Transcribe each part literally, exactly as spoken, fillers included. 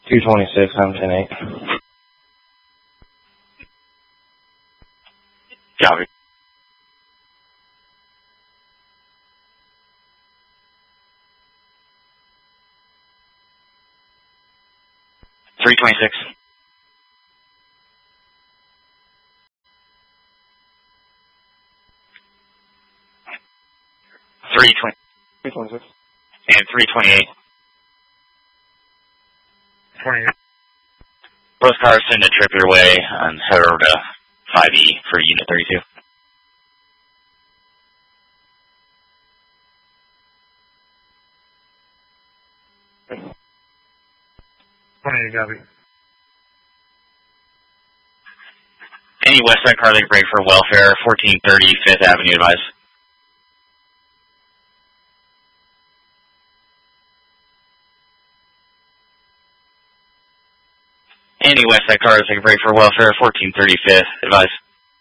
two twenty-six, I'm ten eight. Copy. three twenty-six. three twenty. three twenty-six. And three twenty-eight. twenty-eight. Both cars send a trip your way and head over to five E for Unit thirty-two. twenty-eight, copy. Any west side car that can break for welfare, fourteen thirty Fifth Avenue, advise. Any west side cars that can break for welfare, fourteen thirty Fifth, advise.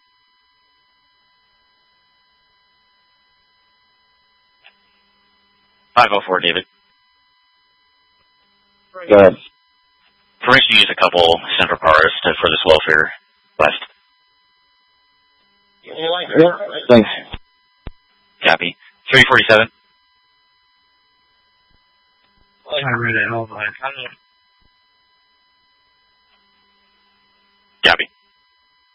five oh four, David. Go ahead. Permission to use a couple central cars to, for this welfare west. Yeah, thanks. Copy. three forty-seven. I read it. Hold on. Copy.